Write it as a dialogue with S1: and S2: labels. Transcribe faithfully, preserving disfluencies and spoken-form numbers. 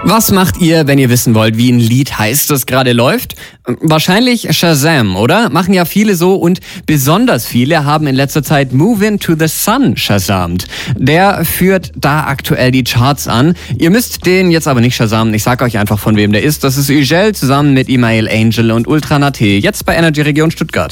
S1: Was macht ihr, wenn ihr wissen wollt, wie ein Lied heißt, das gerade läuft? Wahrscheinlich Shazam, oder? Machen ja viele so und besonders viele haben in letzter Zeit Move Into the Sun shazamt. Der führt da aktuell die Charts an. Ihr müsst den jetzt aber nicht shazamen. Ich sag euch einfach, von wem der ist. Das ist Ügel zusammen mit Email Angel und Ultra Nate. Jetzt bei Energy Region Stuttgart.